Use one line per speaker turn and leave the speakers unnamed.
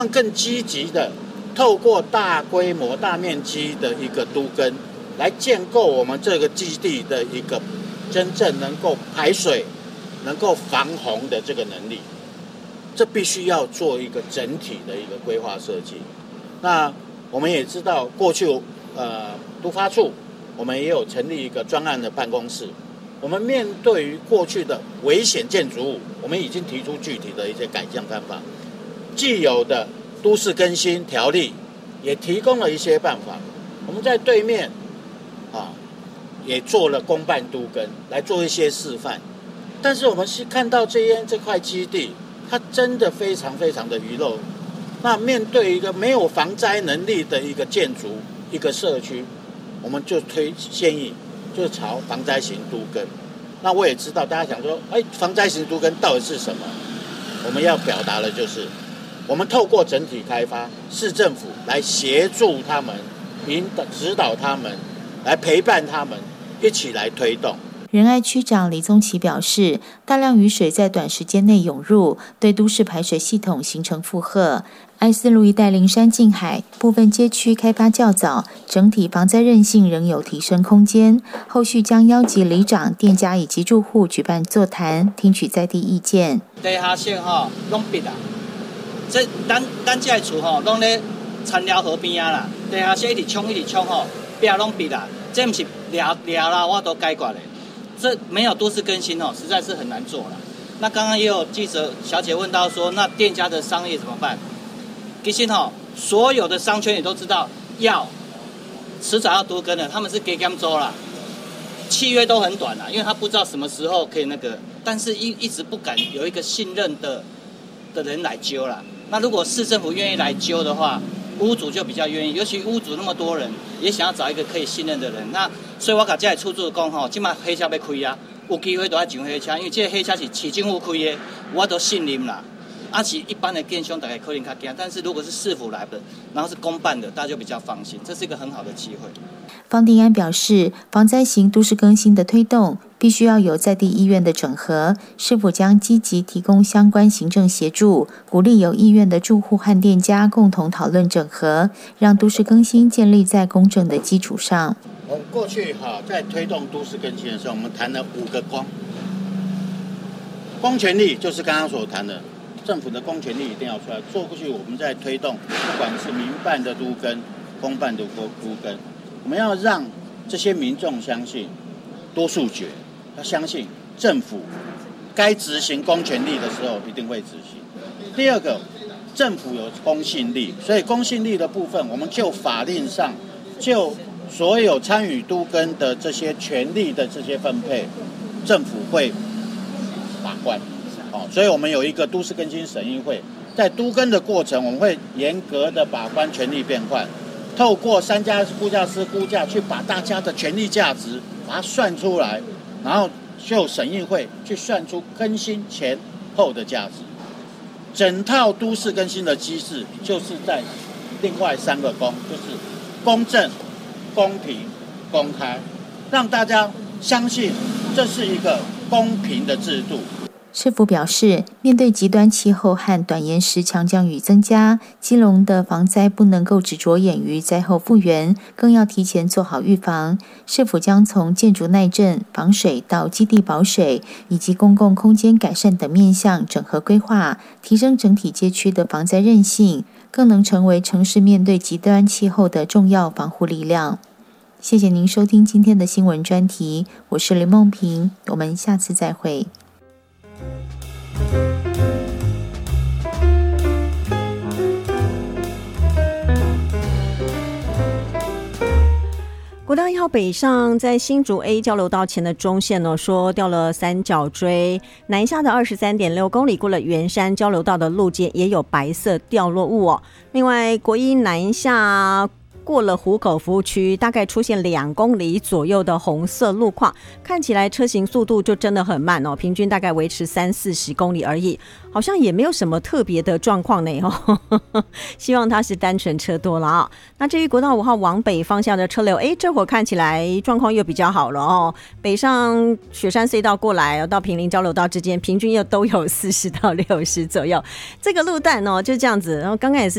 更积极的透过大规模、大面积的一个都更，来建构我们这个基地的一个真正能够排水、能够防洪的这个能力。这必须要做一个整体的一个规划设计。那我们也知道，过去都发处我们也有成立一个专案的办公室。我们面对于过去的危险建筑物，我们已经提出具体的一些改降办法。既有的都市更新条例也提供了一些办法。我们在对面也做了公办都更来做一些示范。但是我们是看到这块基地，它真的非常非常的愚陋。那面对一个没有防灾能力的一个建筑、一个社区，我们就建议就是朝防灾型都更。那我也知道大家想说，防灾型都更到底是什么？我们要表达的就是，我们透过整体开发，市政府来协助他们、指导他们、来陪伴他们，一起来推动。
仁爱区长李宗奇表示，大量雨水在短时间内涌入，对都市排水系统形成负荷。爱斯路一带灵山近海部分街区开发较早，整体防灾韧性仍有提升空间。后续将邀集里长、店家以及住户举办座谈，听取在地意见。
地下线拢闭啦，这咱这厝拢咧田寮河边啊啦，地下线一直冲壁拢闭啦，这不是聊啦，我都解决的。这没有都市更新实在是很难做了。那刚刚也有记者小姐问到说，那店家的商业怎么办？其实所有的商圈也都知道，迟早要都更的，他们是给减租啦，契约都很短啦，因为他不知道什么时候可以那个，但是一直不敢有一个信任的人来揪啦。那如果市政府愿意来揪的话，屋主就比较愿意，尤其屋主那么多人，也想要找一个可以信任的人。那所以我甲这出租讲现在黑车要开啊，有机会都要上黑车，因为这黑车是市政府开的，我都信任啦。是一般的建商大概可能较惊，但是如果是市府来的，然后是公办的，大家就比较放心，这是一个很好的机会。
方定安表示，防灾型都市更新的推动必须要有在地意愿的整合，市府将积极提供相关行政协助，鼓励有意愿的住户和店家共同讨论整合，让都市更新建立在公正的基础上。
我们过去在推动都市更新的时候，我们谈了5个公权力，就是刚刚所谈的。政府的公权力一定要出来做过去，我们在推动，不管是民办的都更、公办的都更，我们要让这些民众相信，多数决，要相信政府该执行公权力的时候一定会执行。第二个，政府有公信力，所以公信力的部分，我们就法令上，就所有参与都更的这些权利的这些分配，政府会把关。所以我们有一个都市更新审议会，在都更的过程，我们会严格的把关权利变换，透过3家估价师估价，去把大家的权利价值把它算出来，然后就审议会去算出更新前后的价值。整套都市更新的机制，就是在另外3个公，就是公正、公平、公开，让大家相信这是一个公平的制度。
市府表示，面对极端气候和短延时强降雨增加，基隆的防灾不能够只着眼于灾后复原，更要提前做好预防。市府将从建筑耐震、防水到基地保水，以及公共空间改善等面向整合规划，提升整体街区的防灾韧性，更能成为城市面对极端气候的重要防护力量。谢谢您收听今天的新闻专题，我是林梦萍，我们下次再会。
国道1号北上，在新竹 A 交流道前的中线说掉了三角锥，南下的23.6公里过了圆山交流道的路肩也有白色掉落物另外国一南下过了湖口服务区，大概出现2公里左右的红色路况，看起来车行速度就真的很慢平均大概维持30-40公里而已，好像也没有什么特别的状况呢希望它是单纯车多了那至于国道5号往北方向的车流，这会儿看起来状况又比较好了北上雪山隧道过来到坪林交流道之间，平均又都有40到60左右，这个路段就这样子，然后刚刚也是